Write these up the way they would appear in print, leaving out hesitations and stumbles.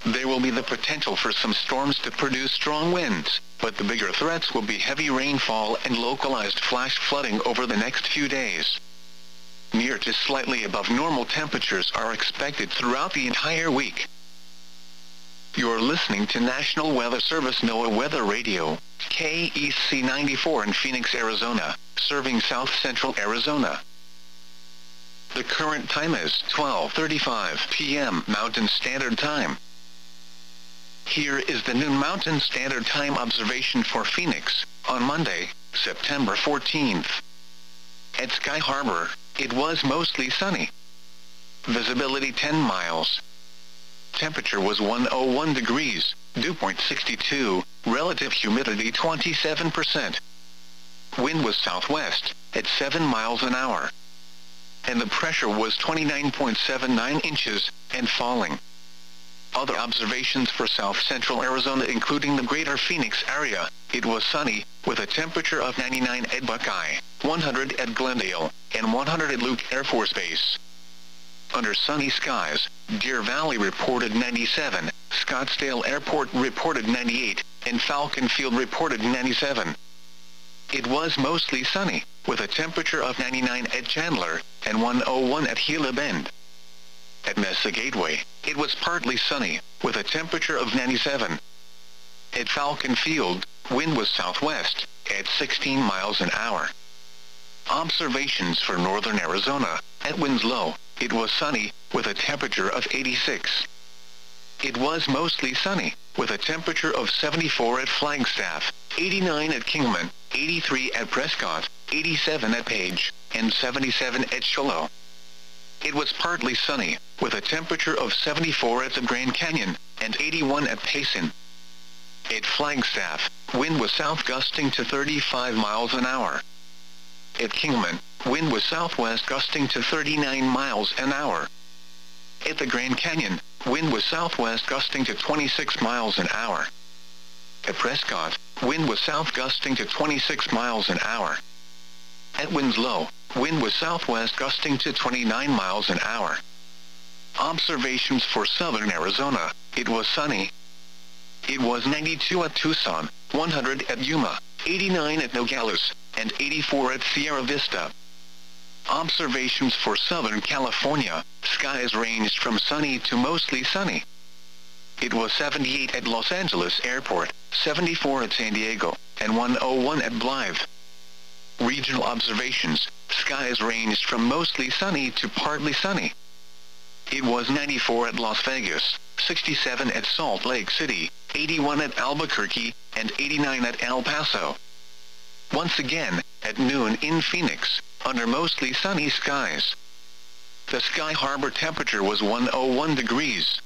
There will be the potential for some storms to produce strong winds, but the bigger threats will be heavy rainfall and localized flash flooding over the next few days. Near to slightly above normal temperatures are expected throughout the entire week. You're listening to National Weather Service NOAA Weather Radio, KEC 94 in Phoenix, Arizona, serving south central Arizona. The current time is 12:35 p.m. Mountain Standard Time. Here is the noon Mountain Standard Time observation for Phoenix, on Monday, September 14th. At Sky Harbor, it was mostly sunny. Visibility 10 miles. Temperature was 101 degrees, dew point 62, relative humidity 27%. Wind was southwest, at 7 miles an hour. And the pressure was 29.79 inches, and falling. Other observations for south central Arizona including the greater Phoenix area, it was sunny, with a temperature of 99 at Buckeye, 100 at Glendale, and 100 at Luke Air Force Base. Under sunny skies, Deer Valley reported 97, Scottsdale Airport reported 98, and Falcon Field reported 97. It was mostly sunny, with a temperature of 99 at Chandler, and 101 at Gila Bend. At Mesa Gateway, it was partly sunny, with a temperature of 97. At Falcon Field, wind was southwest, at 16 miles an hour. Observations for northern Arizona, at Winslow, it was sunny, with a temperature of 86. It was mostly sunny, with a temperature of 74 at Flagstaff, 89 at Kingman, 83 at Prescott, 87 at Page, and 77 at Shiloh. It was partly sunny, with a temperature of 74 at the Grand Canyon, and 81 at Payson. At Flagstaff, wind was south gusting to 35 miles an hour. At Kingman, wind was southwest gusting to 39 miles an hour. At the Grand Canyon, wind was southwest gusting to 26 miles an hour. At Prescott, wind was south gusting to 26 miles an hour. At Winslow, wind was southwest gusting to 29 miles an hour. Observations for southern Arizona, it was sunny. It was 92 at Tucson, 100 at Yuma, 89 at Nogales, and 84 at Sierra Vista. Observations for Southern California, skies ranged from sunny to mostly sunny. It was 78 at Los Angeles Airport, 74 at San Diego, and 101 at Blythe. Regional observations, skies ranged from mostly sunny to partly sunny. It was 94 at Las Vegas, 67 at Salt Lake City, 81 at Albuquerque, and 89 at El Paso. Once again, at noon in Phoenix, under mostly sunny skies. The Sky Harbor temperature was 101 degrees.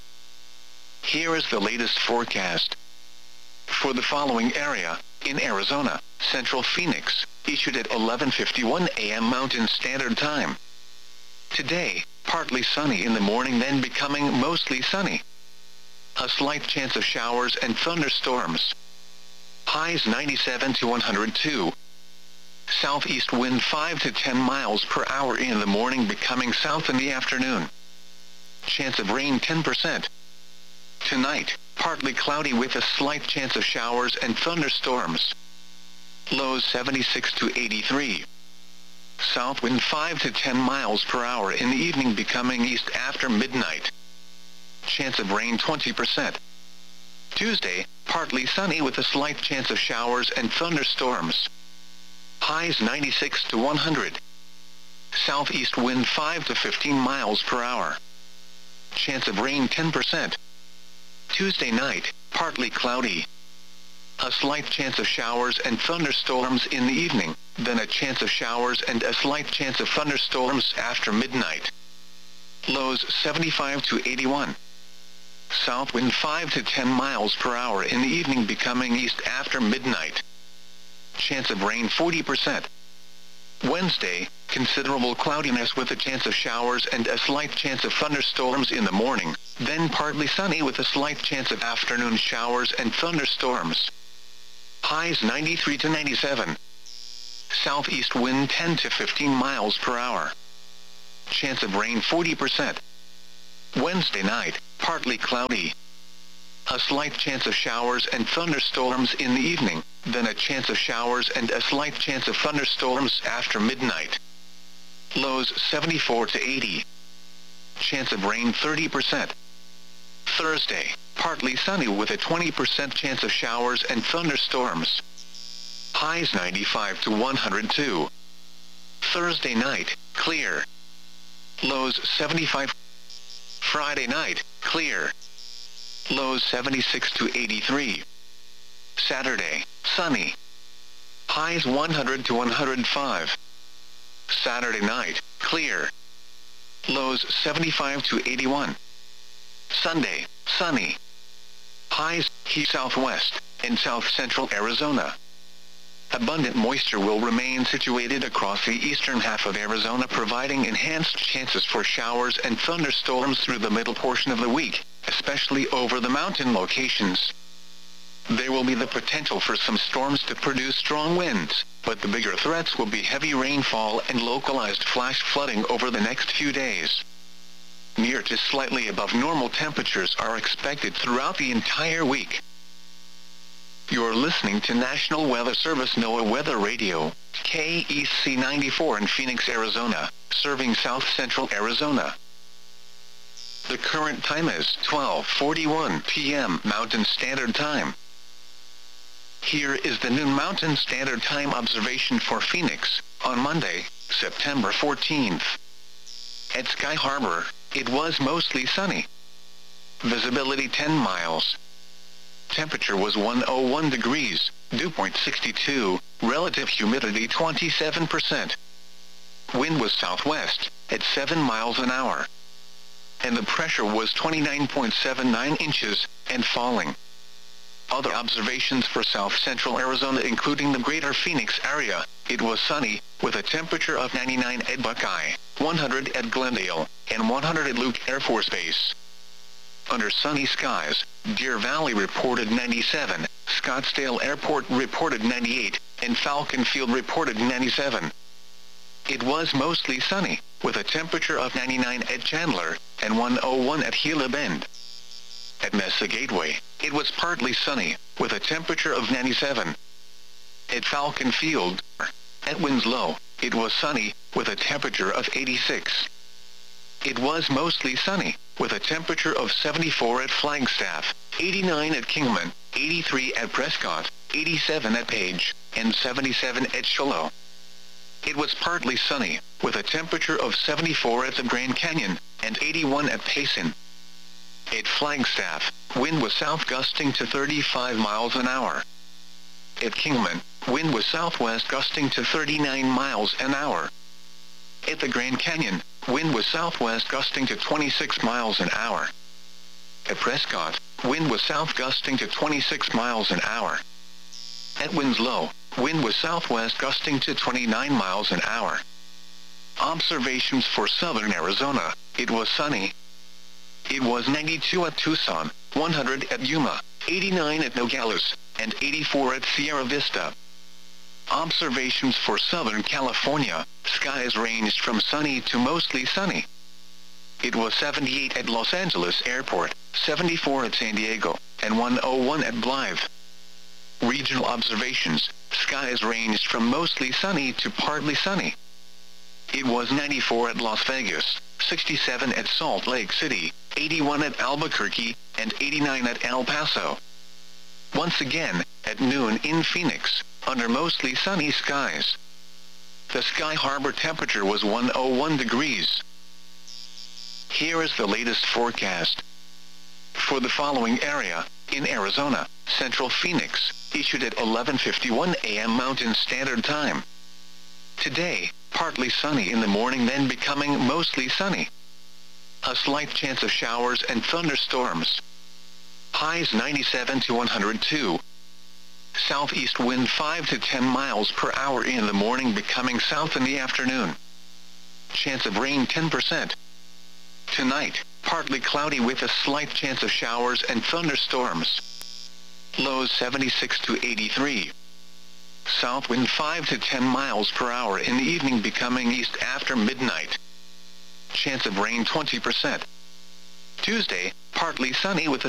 Here is the latest forecast. For the following area, in Arizona, Central Phoenix, issued at 11:51 a.m. Mountain Standard Time. Today, partly sunny in the morning then becoming mostly sunny. A slight chance of showers and thunderstorms. Highs 97 to 102. Southeast wind 5 to 10 miles per hour in the morning becoming south in the afternoon. Chance of rain 10%. Tonight, partly cloudy with a slight chance of showers and thunderstorms. Lows 76 to 83. South wind 5 to 10 miles per hour in the evening becoming east after midnight. Chance of rain 20%. Tuesday, partly sunny with a slight chance of showers and thunderstorms. Highs 96 to 100. Southeast wind 5 to 15 miles per hour. Chance of rain 10%. Tuesday night, partly cloudy. A slight chance of showers and thunderstorms in the evening, then a chance of showers and a slight chance of thunderstorms after midnight. Lows 75 to 81. South wind 5 to 10 miles per hour in the evening becoming east after midnight. Chance of rain 40%. Wednesday, considerable cloudiness with a chance of showers and a slight chance of thunderstorms in the morning, then partly sunny with a slight chance of afternoon showers and thunderstorms. Highs 93 to 97. Southeast wind 10 to 15 miles per hour. Chance of rain 40%. Wednesday night, partly cloudy. A slight chance of showers and thunderstorms in the evening, then a chance of showers and a slight chance of thunderstorms after midnight. Lows 74 to 80. Chance of rain 30%. Thursday, partly sunny with a 20% chance of showers and thunderstorms. Highs 95 to 102. Thursday night, clear. Lows 75. Friday night, clear. Lows 76 to 83. Saturday, sunny. Highs 100 to 105. Saturday night, clear. Lows 75 to 81. Sunday, sunny. Highs, southwest, and south-central Arizona. Abundant moisture will remain situated across the eastern half of Arizona, providing enhanced chances for showers and thunderstorms through the middle portion of the week, especially over the mountain locations. There will be the potential for some storms to produce strong winds, but the bigger threats will be heavy rainfall and localized flash flooding over the next few days. Near to slightly above normal temperatures are expected throughout the entire week. You're listening to National Weather Service NOAA Weather Radio, KEC 94 in Phoenix, Arizona, serving south-central Arizona. The current time is 12:41 p.m. Mountain Standard Time. Here is the noon Mountain Standard Time observation for Phoenix, on Monday, September 14th. At Sky Harbor, it was mostly sunny. Visibility 10 miles. Temperature was 101 degrees, dew point 62, relative humidity 27%. Wind was southwest, at 7 miles an hour. And the pressure was 29.79 inches, and falling. Other observations for south-central Arizona including the greater Phoenix area, it was sunny, with a temperature of 99 at Buckeye, 100 at Glendale, and 100 at Luke Air Force Base. Under sunny skies, Deer Valley reported 97, Scottsdale Airport reported 98, and Falcon Field reported 97. It was mostly sunny, with a temperature of 99 at Chandler, and 101 at Gila Bend. At Mesa Gateway, it was partly sunny, with a temperature of 97. At Falcon Field, at Winslow, it was sunny, with a temperature of 86. It was mostly sunny, with a temperature of 74 at Flagstaff, 89 at Kingman, 83 at Prescott, 87 at Page, and 77 at Shiloh. It was partly sunny, with a temperature of 74 at the Grand Canyon, and 81 at Payson. At Flagstaff, wind was south gusting to 35 miles an hour. At Kingman, wind was southwest gusting to 39 miles an hour. At the Grand Canyon, wind was southwest gusting to 26 miles an hour. At Prescott, wind was south gusting to 26 miles an hour. At Winslow, wind was southwest gusting to 29 miles an hour. Observations for southern Arizona, it was sunny. It was 92 at Tucson, 100 at Yuma, 89 at Nogales, and 84 at Sierra Vista. Observations for Southern California, skies ranged from sunny to mostly sunny. It was 78 at Los Angeles Airport, 74 at San Diego, and 101 at Blythe. Regional observations, skies ranged from mostly sunny to partly sunny. It was 94 at Las Vegas, 67 at Salt Lake City, 81 at Albuquerque, and 89 at El Paso. Once again, at noon in Phoenix, under mostly sunny skies. The Sky Harbor temperature was 101 degrees. Here is the latest forecast. For the following area, in Arizona, Central Phoenix, issued at 11:51 a.m. Mountain Standard Time. Today, partly sunny in the morning, then becoming mostly sunny. A slight chance of showers and thunderstorms. Highs 97 to 102. Southeast wind 5 to 10 miles per hour in the morning, becoming south in the afternoon. Chance of rain 10%. Tonight, partly cloudy with a slight chance of showers and thunderstorms. Lows 76 to 83. South wind 5 to 10 miles per hour in the evening, becoming east after midnight. Chance of rain 20%. Tuesday, partly sunny with a